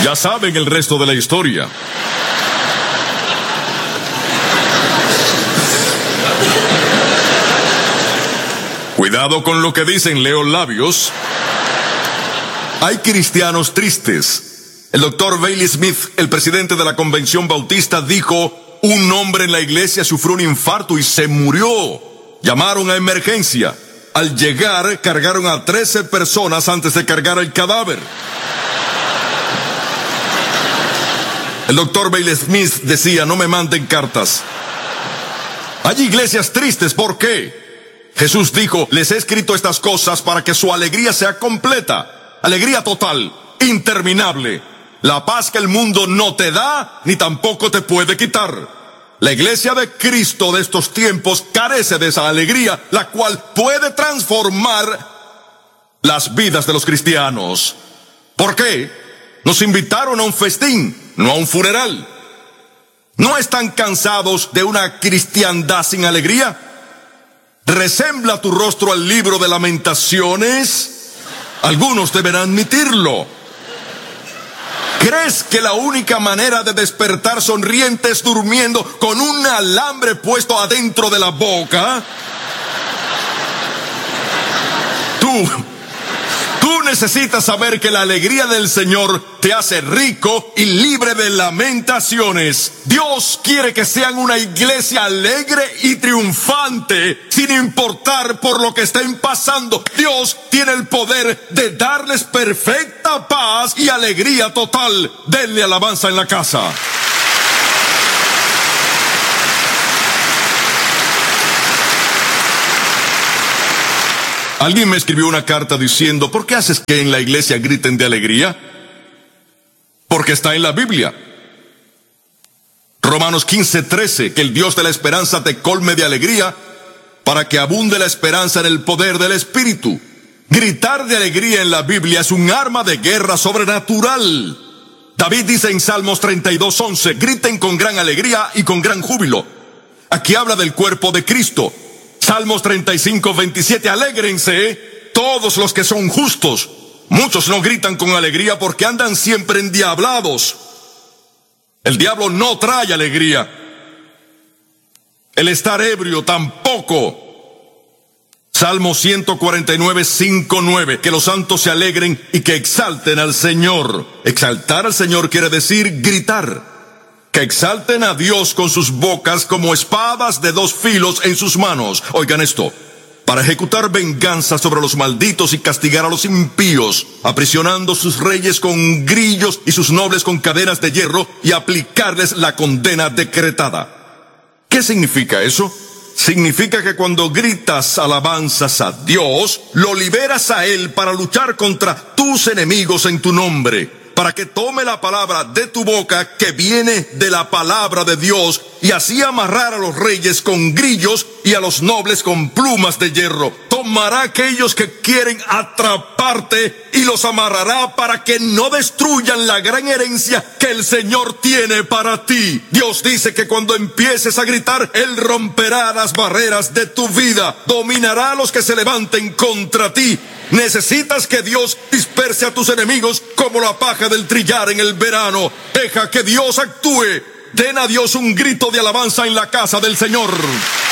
Ya saben el resto de la historia. Cuidado con lo que dicen, leo labios. Hay cristianos tristes. El doctor Bailey Smith, el presidente de la Convención Bautista, dijo: un hombre en la iglesia sufrió un infarto y se murió. Llamaron a emergencia. Al llegar, cargaron a 13 personas antes de cargar el cadáver. El doctor Bailey Smith decía: no me manden cartas. Hay iglesias tristes, ¿por qué? Jesús dijo: les he escrito estas cosas para que su alegría sea completa. Alegría total, interminable. La paz que el mundo no te da, ni tampoco te puede quitar. La iglesia de Cristo de estos tiempos carece de esa alegría, la cual puede transformar las vidas de los cristianos. ¿Por qué? Nos invitaron a un festín, no a un funeral. ¿No están cansados de una cristiandad sin alegría? ¿Resembla tu rostro al libro de Lamentaciones? Algunos deberán admitirlo. ¿Crees que la única manera de despertar sonriente es durmiendo con un alambre puesto adentro de la boca? Tú necesitas saber que la alegría del Señor te hace rico y libre de lamentaciones. Dios quiere que sean una iglesia alegre y triunfante, sin importar por lo que estén pasando. Dios tiene el poder de darles perfecta paz y alegría total. Denle alabanza en la casa. Alguien me escribió una carta diciendo: ¿por qué haces que en la iglesia griten de alegría? Porque está en la Biblia. Romanos 15:13, que el Dios de la esperanza te colme de alegría, para que abunde la esperanza en el poder del Espíritu. Gritar de alegría en la Biblia es un arma de guerra sobrenatural. David dice en Salmos 32:11, griten con gran alegría y con gran júbilo. Aquí habla del cuerpo de Cristo. Salmos 35:27, alégrense todos los que son justos. Muchos no gritan con alegría porque andan siempre endiablados. El diablo no trae alegría. El estar ebrio tampoco. Salmo 149:5-9, que los santos se alegren y que exalten al Señor. Exaltar al Señor quiere decir gritar. Que exalten a Dios con sus bocas como espadas de dos filos en sus manos. Oigan esto: para ejecutar venganza sobre los malditos y castigar a los impíos, aprisionando sus reyes con grillos y sus nobles con cadenas de hierro, y aplicarles la condena decretada. ¿Qué significa eso? Significa que cuando gritas alabanzas a Dios, lo liberas a Él para luchar contra tus enemigos en tu nombre, para que tome la palabra de tu boca que viene de la palabra de Dios, y así amarrar a los reyes con grillos y a los nobles con plumas de hierro. Tomará a aquellos que quieren atraparte y los amarrará para que no destruyan la gran herencia que el Señor tiene para ti. Dios dice que cuando empieces a gritar, Él romperá las barreras de tu vida, dominará a los que se levanten contra ti. Necesitas que Dios disperse a tus enemigos como la paja del trillar en el verano. Deja que Dios actúe. Den a Dios un grito de alabanza en la casa del Señor.